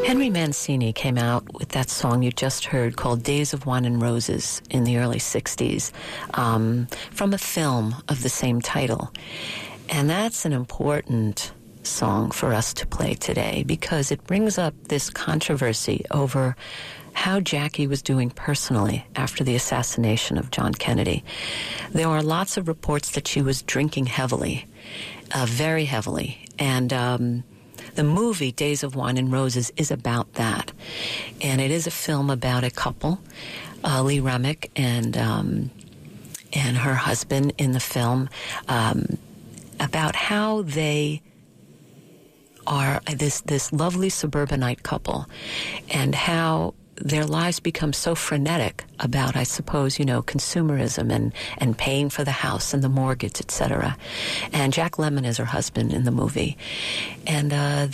Henry Mancini came out with that song you just heard called Days of Wine and Roses in the early 60s from a film of the same title. And that's an important song for us to play today because it brings up this controversy over how Jackie was doing personally after the assassination of John Kennedy. There are lots of reports that she was drinking heavily, very heavily, and the movie Days of Wine and Roses is about that. And it is a film about a couple, Lee Remick and her husband in the film, about how they are this lovely suburbanite couple and how their lives become so frenetic about, I suppose, consumerism and paying for the house and the mortgage, etc. And Jack Lemmon is her husband in the movie. And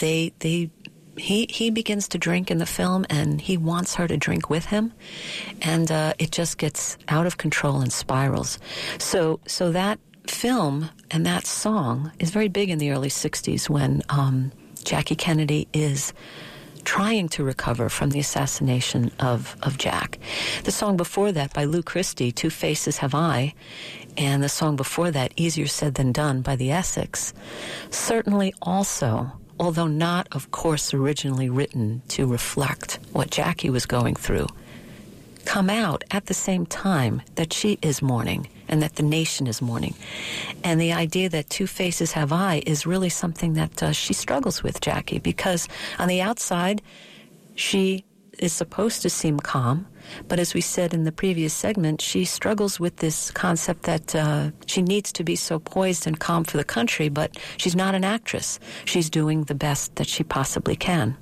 he begins to drink in the film, and he wants her to drink with him. And it just gets out of control and spirals. So that film and that song is very big in the early 60s when Jackie Kennedy is trying to recover from the assassination of Jack. The song before that by Lou Christie, Two Faces Have I, and the song before that, Easier Said Than Done by the Essex, certainly also, although not, of course, originally written to reflect what Jackie was going through, come out at the same time that she is mourning and that the nation is mourning. And the idea that two faces have I is really something that she struggles with, Jackie, because on the outside, she is supposed to seem calm, but as we said in the previous segment, she struggles with this concept that she needs to be so poised and calm for the country, but she's not an actress. She's doing the best that she possibly can.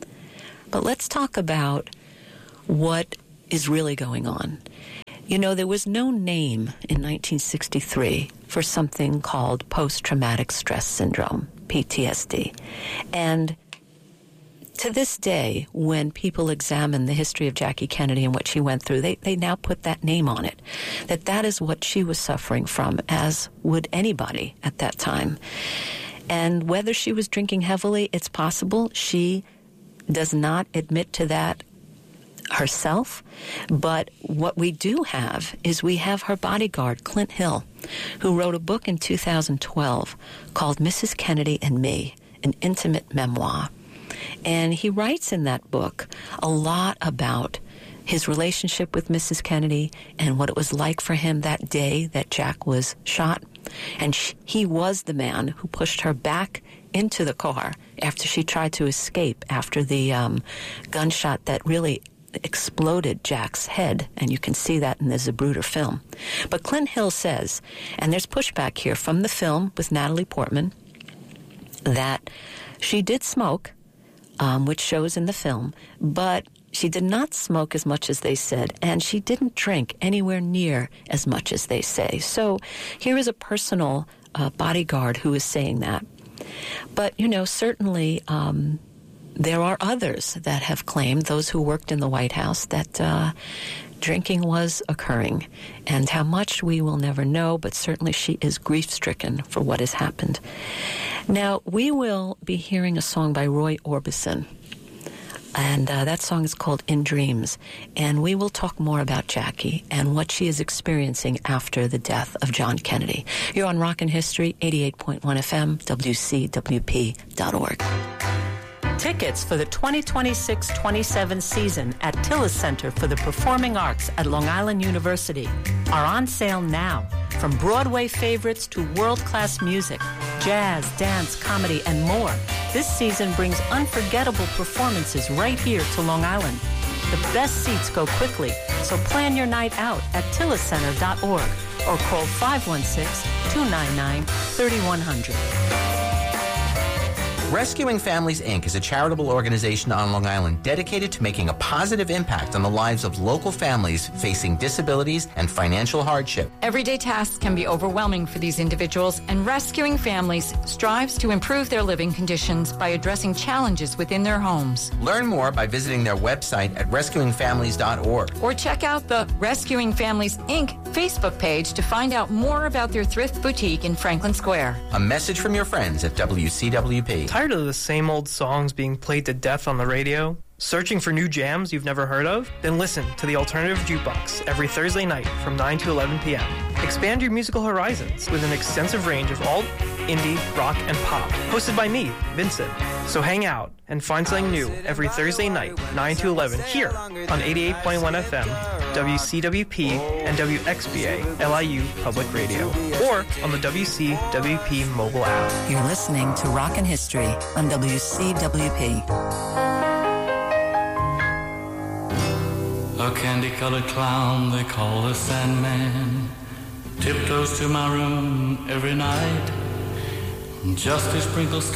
But let's talk about what is really going on. There was no name in 1963 for something called post-traumatic stress syndrome, PTSD. And to this day, when people examine the history of Jackie Kennedy and what she went through, they now put that name on it, that is what she was suffering from, as would anybody at that time. And whether she was drinking heavily, it's possible. She does not admit to that herself, but what we do have is we have her bodyguard, Clint Hill, who wrote a book in 2012 called Mrs. Kennedy and Me, an intimate memoir. And he writes in that book a lot about his relationship with Mrs. Kennedy and what it was like for him that day that Jack was shot. And he was the man who pushed her back into the car after she tried to escape after the gunshot that really exploded Jack's head, and you can see that in the Zapruder film. But Clint Hill says, and there's pushback here from the film with Natalie Portman, that she did smoke, which shows in the film, but she did not smoke as much as they said, and she didn't drink anywhere near as much as they say. So here is a personal bodyguard who is saying that. But, certainly there are others that have claimed, those who worked in the White House, that drinking was occurring. And how much we will never know, but certainly she is grief-stricken for what has happened. Now, we will be hearing a song by Roy Orbison. And that song is called In Dreams. And we will talk more about Jackie and what she is experiencing after the death of John Kennedy. You're on Rockin' History, 88.1 FM, WCWP.org. Tickets for the 2026-27 season at Tillis Center for the Performing Arts at Long Island University are on sale now. From Broadway favorites to world-class music, jazz, dance, comedy, and more, this season brings unforgettable performances right here to Long Island. The best seats go quickly, so plan your night out at tilliscenter.org or call 516-299-3100. Rescuing Families, Inc. is a charitable organization on Long Island dedicated to making a positive impact on the lives of local families facing disabilities and financial hardship. Everyday tasks can be overwhelming for these individuals, and Rescuing Families strives to improve their living conditions by addressing challenges within their homes. Learn more by visiting their website at rescuingfamilies.org. Or check out the Rescuing Families, Inc. Facebook page to find out more about their thrift boutique in Franklin Square. A message from your friends at WCWP. Tired of the same old songs being played to death on the radio? Searching for new jams you've never heard of? Then listen to the Alternative Jukebox every Thursday night from 9 to 11 p.m. Expand your musical horizons with an extensive range of alt, indie, rock, and pop, hosted by me, Vincent. So hang out and find something new every Thursday night, 9 to 11, here on 88.1 FM, WCWP, and WXBA, LIU Public Radio, or on the WCWP mobile app. You're listening to Rockin' History on WCWP. A candy-colored clown they call the Sandman tiptoes to my room every night just to sprinkle